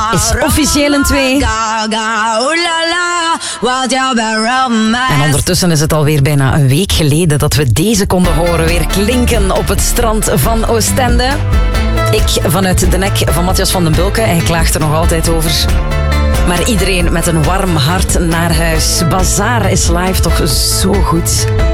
is officieel een 2. En ondertussen is het alweer bijna een week geleden dat we deze konden horen weer klinken op het strand van Oostende. Ik vanuit de nek van Matthias van den Bulke, hij klaagt er nog altijd over. Maar iedereen met een warm hart naar huis. Bazaar is live toch zo goed.